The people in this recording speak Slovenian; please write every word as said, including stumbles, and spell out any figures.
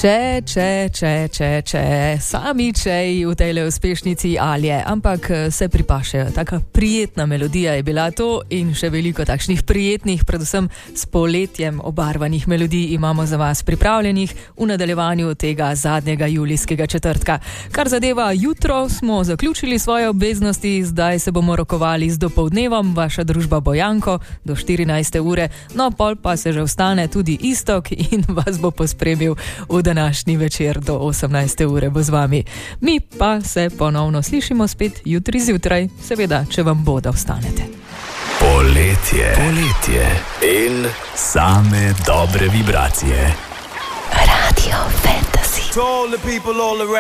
Če, če, če, če, če, sami čeji v tej uspešnici Alje, ampak se pripašejo. Taka prijetna melodija je bila to in še veliko takšnih prijetnih, predvsem s poletjem obarvanih melodij imamo za vas pripravljenih v nadaljevanju tega zadnjega julijskega četrtka. Kar zadeva jutro, smo zaključili svoje obveznosti, zdaj se bomo rokovali z dopoldnevom, vaša družba Bojanko do štirinajste ure, no pol pa se že vstane tudi Istok in vas bo pospremil v današnji večer do osemnajste ure bo z vami. Mi pa se ponovno slišimo spet jutri zjutraj, seveda, če vam bo, da vstanete. Poletje, poletje in same dobre vibracije. Radio Fantasy.